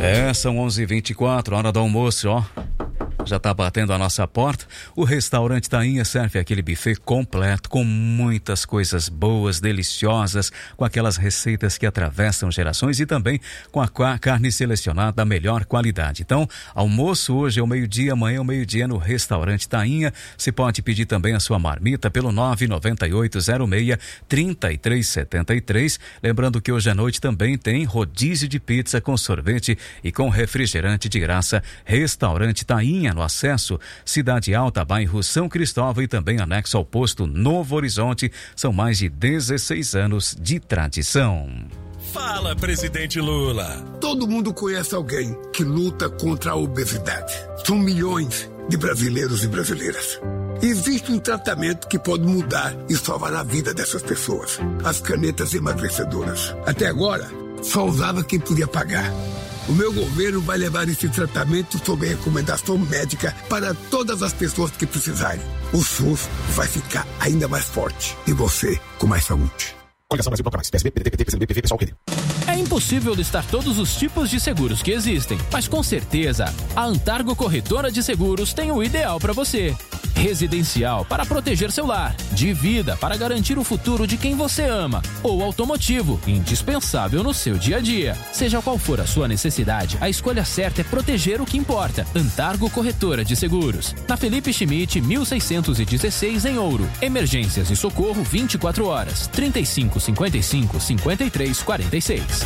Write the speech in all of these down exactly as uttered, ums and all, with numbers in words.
É, são onze e vinte e quatro, hora do almoço, ó. Já tá batendo a nossa porta. O restaurante Tainha serve aquele buffet completo, com muitas coisas boas, deliciosas, com aquelas receitas que atravessam gerações e também com a carne selecionada da melhor qualidade. Então, almoço hoje é o meio-dia, amanhã é o meio-dia no restaurante Tainha. Você pode pedir também a sua marmita pelo nove nove oito zero seis três três sete três. Lembrando que hoje à noite também tem rodízio de pizza com sorvete e com refrigerante de graça. Restaurante Tainha, no acesso Cidade Alta, bairro São Cristóvão e também anexo ao posto Novo Horizonte. São mais de dezesseis anos de tradição. Fala, presidente Lula. Todo mundo conhece alguém que luta contra a obesidade. São milhões de brasileiros e brasileiras. Existe um tratamento que pode mudar e salvar a vida dessas pessoas. As canetas emagrecedoras. Até agora, só usava quem podia pagar. O meu governo vai levar esse tratamento sob recomendação médica para todas as pessoas que precisarem. O SUS vai ficar ainda mais forte e você com mais saúde. Coligação Brasil Procurados, P S B, P D T, P C B, P V, pessoal querido. É impossível listar todos os tipos de seguros que existem, mas com certeza a Antargo Corretora de Seguros tem o ideal para você. Residencial para proteger seu lar, de vida para garantir o futuro de quem você ama, ou automotivo, indispensável no seu dia a dia. Seja qual for a sua necessidade, a escolha certa é proteger o que importa. Antargo Corretora de Seguros, na Felipe Schmidt, mil seiscentos e dezesseis em Ouro. Emergências e socorro vinte e quatro horas, trinta e cinco, cinquenta e cinco, cinquenta e três, quarenta e seis.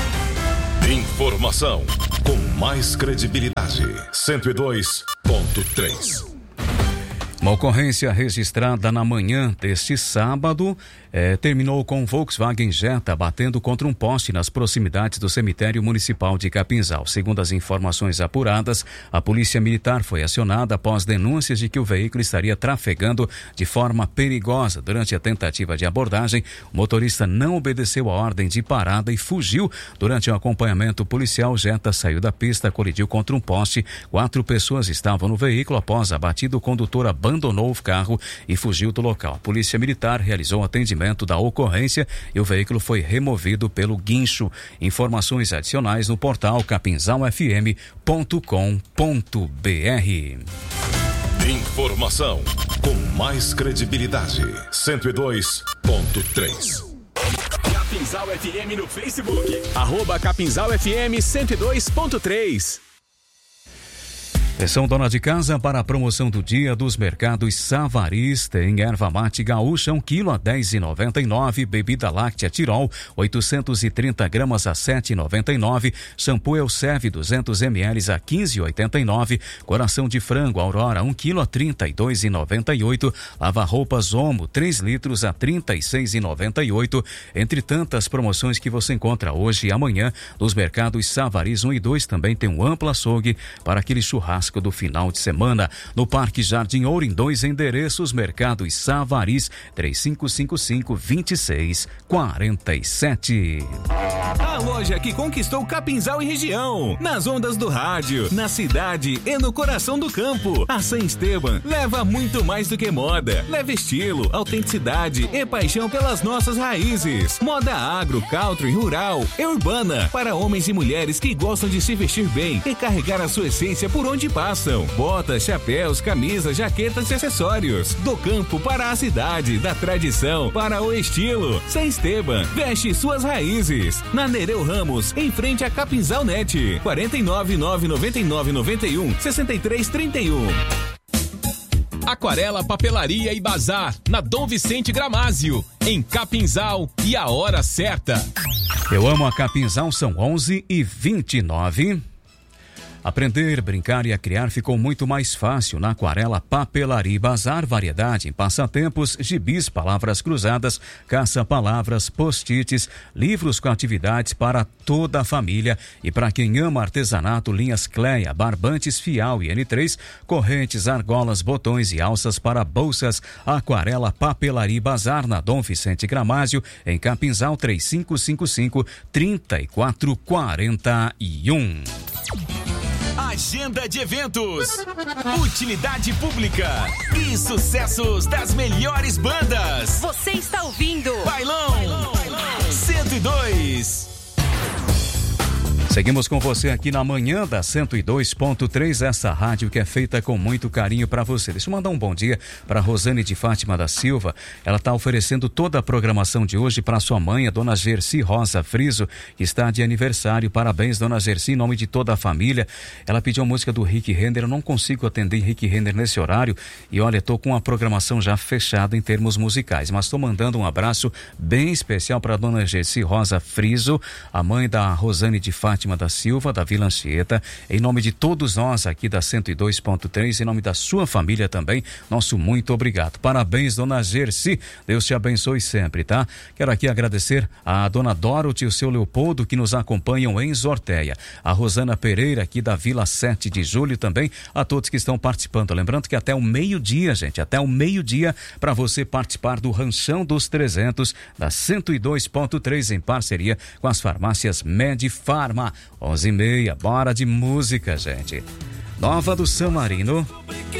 Informação com mais credibilidade. cento e dois ponto três. Uma ocorrência registrada na manhã deste sábado eh, terminou com um Volkswagen Jetta batendo contra um poste nas proximidades do cemitério municipal de Capinzal. Segundo as informações apuradas, a polícia militar foi acionada após denúncias de que o veículo estaria trafegando de forma perigosa. Durante a tentativa de abordagem, o motorista não obedeceu a ordem de parada e fugiu. Durante o acompanhamento policial, o Jetta saiu da pista, colidiu contra um poste. Quatro pessoas estavam no veículo. Após a batida, o condutor abandonou o carro e fugiu do local. A polícia militar realizou o atendimento da ocorrência e o veículo foi removido pelo guincho. Informações adicionais no portal capinzal f m ponto com ponto b r. Informação com mais credibilidade. cento e dois ponto três. Capinzal F M no Facebook. Arroba Capinzal F M cento e dois ponto três. Atenção, dona de casa, para a promoção do dia dos mercados Savaris. Tem erva mate gaúcha, um quilo a dez reais e noventa e nove centavos. Bebida láctea Tirol, oitocentos e trinta gramas a sete reais e noventa e nove centavos. Shampoo Elseve, duzentos mililitros a quinze reais e oitenta e nove centavos. Coração de frango Aurora, um quilo a trinta e dois reais e noventa e oito centavos. Lava-roupas Omo, três litros a trinta e seis reais e noventa e oito centavos. Entre tantas promoções que você encontra hoje e amanhã nos mercados Savaris um e dois, também tem um amplo açougue para aquele churrasco do final de semana. No Parque Jardim Ouro, em dois endereços, mercados Savaris, três cinco cinco cinco, vinte e seis quarenta e sete. A loja que conquistou Capinzal e região, nas ondas do rádio, na cidade e no coração do campo. A San Esteban leva muito mais do que moda. Leva estilo, autenticidade e paixão pelas nossas raízes. Moda agro, country, rural e urbana, para homens e mulheres que gostam de se vestir bem e carregar a sua essência por onde passam. Botas, chapéus, camisas, jaquetas e acessórios. Do campo para a cidade, da tradição para o estilo. San Esteban, veste suas raízes. Na Nereu Ramos, em frente a Capinzal Net. quarenta e nove, nove noventa e nove, noventa e um, sessenta e três, trinta e um. Aquarela, Papelaria e Bazar, na Dom Vicente Gramásio, em Capinzal, e a hora certa. Eu amo a Capinzal, são onze e vinte e nove. Aprender, brincar e a criar ficou muito mais fácil na Aquarela, Papelaria e Bazar. Variedade em passatempos, gibis, palavras cruzadas, caça-palavras, post-its, livros com atividades para toda a família. E para quem ama artesanato, linhas Cleia, barbantes Fial e N três, correntes, argolas, botões e alças para bolsas. Aquarela, Papelaria e Bazar, na Dom Vicente Gramásio, em Capinzal, três cinco cinco cinco, três quatro quatro um. Agenda de eventos, utilidade pública e sucessos das melhores bandas. Você está ouvindo Bailão, Bailão, Bailão. cento e dois. Seguimos com você aqui na manhã da cento e dois ponto três, essa rádio que é feita com muito carinho para você. Deixa eu mandar um bom dia para Rosane de Fátima da Silva. Ela está oferecendo toda a programação de hoje para sua mãe, a dona Gerci Rosa Friso, que está de aniversário. Parabéns, dona Gerci, em nome de toda a família. Ela pediu a música do Rick Renner. Eu não consigo atender Rick Renner nesse horário e olha, estou com a programação já fechada em termos musicais, mas estou mandando um abraço bem especial para a dona Gerci Rosa Friso, a mãe da Rosane de Fátima da Silva, da Vila Anchieta, em nome de todos nós aqui da cento e dois ponto três, em nome da sua família também, nosso muito obrigado. Parabéns, dona Gerci, Deus te abençoe sempre, tá? Quero aqui agradecer a dona Dorothy e o seu Leopoldo que nos acompanham em Zorteia, a Rosana Pereira aqui da Vila sete de Julho também, a todos que estão participando. Lembrando que até o meio-dia, gente, até o meio-dia para você participar do Ranchão dos trezentos da cento e dois ponto três em parceria com as farmácias Medifarma. onze e meia, bora de música, gente. Nova do San Marino.